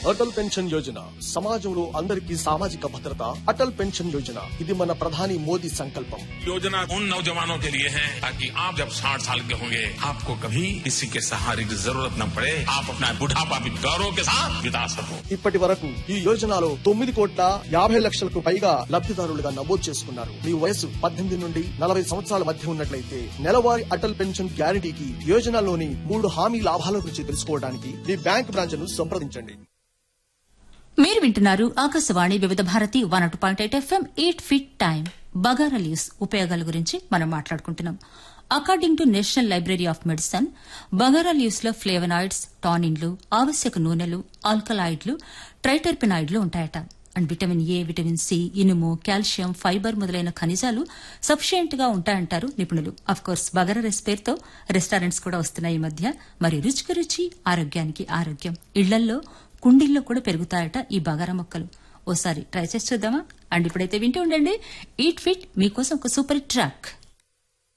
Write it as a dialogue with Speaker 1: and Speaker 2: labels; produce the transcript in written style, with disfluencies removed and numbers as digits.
Speaker 1: Atal pension Yojana సమాజంలో అందరికీ సామాజిక భద్రత. అటల్ పెన్షన్ యోజన ఇది మన ప్రధాని మోదీ సంకల్పం.
Speaker 2: योजना उन नौजवानों के लिए है ताकि आप जब 60 साल के होंगे आपको कभी किसी के सहारे की जरूरत न पड़े, आप अपना बुढ़ापा भी गौरव के साथ बिता सको.
Speaker 1: ఇప్పటి వరకు ఈ యోజనలో 9,50,00,000కు పైగా లబ్ధిదారులుగా నమోదు చేసుకున్నారు. మీ వయసు 18 నుండి 40 సంవత్సరాల మధ్య ఉన్నట్లయితే నెలవారీ అటల్ పెన్షన్ గ్యారంటీకి యోజనలోని 3 హామీ లాభాల గురించి తెలుసుకోవడానికి మీ బ్యాంక్ బ్రాంచ్ ను సంప్రదించండి.
Speaker 3: మీరు వింటున్నారు ఆకాశవాణి వివిధ Bharati 102.8 FM 8 fit time. Bagara leaves ఉపయోగాల గురించి మనం మాట్లాడుకుంటున్నాం. According to national library of medicine, bagara leaves లో ఫ్లేవనాయిడ్స్, టానిన్లు, ఆవశ్యక నూనెలు, ఆల్కలాయిడ్లు, ట్రైటర్పినాయిడ్లు ఉంటాయట. And vitamin A, vitamin C, ఇనుము, కాల్షియం, ఫైబర్ మొదలైన ఖనిజాలు సఫిషియెంట్ గా ఉంటాయంటారు నిపుణులు. అఫ్కోర్స్ బగారా రైస్ పేరుతో రెస్టారెంట్స్ కూడా వస్తున్నాయి ఈ మధ్య. మరి రుచికి రుచి, ఆరోగ్యానికి ఆరోగ్యం. ఇళ్లల్లో, కుండీల్లో కూడా పెరుగుతాయట ఈ బగారా మొక్కలు. ఓసారి ట్రై చేసి చూద్దామా? అండ్ ఇప్పుడైతే వింటూ ఉండండి ఈట్ ఫిట్, మీకోసం ఒక సూపర్ ట్రాక్.